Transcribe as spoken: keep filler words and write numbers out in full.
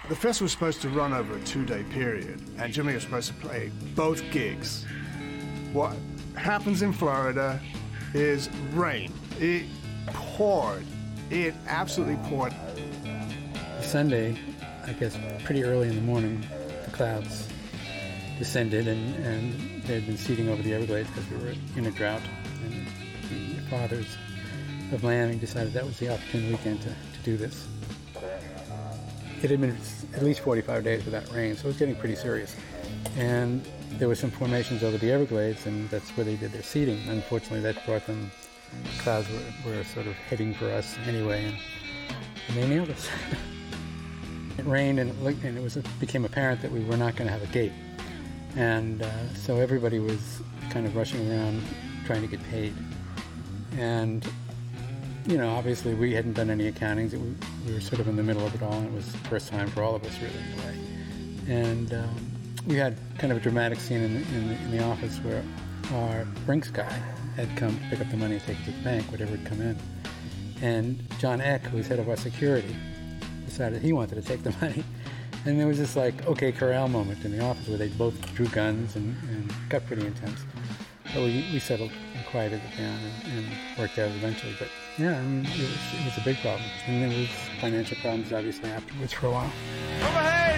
The festival was supposed to run over a two-day period, and Jimmy was supposed to play both gigs. What happens in Florida is rain. It poured. It absolutely poured. Sunday, I guess pretty early in the morning, the clouds descended, and, and they had been seeding over the Everglades because we were in a drought. And the fathers of Miami decided that was the opportune weekend to, to do this. It had been at least forty-five days without rain, so it was getting pretty serious. And there were some formations over the Everglades, and that's where they did their seeding. Unfortunately, that brought them, the clouds were, were sort of heading for us anyway, and, and they nailed us. It rained, and it, and it was it became apparent that we were not going to have a gate. And uh, so everybody was kind of rushing around trying to get paid. And, you know, obviously we hadn't done any accountings. It, we were sort of in the middle of it all, and it was the first time for all of us, really, in a way. And um, we had kind of a dramatic scene in the, in the, in the office where our Brinks guy had come to pick up the money and take it to the bank, whatever had come in. And John Eck, who was head of our security, decided he wanted to take the money. And there was this, like, OK Corral moment in the office where they both drew guns and, and got pretty intense. But we, we settled and quieted it down and, and worked out eventually. But, yeah, I mean, it was, it was a big problem. And there was financial problems, obviously, afterwards for a while. Overhead!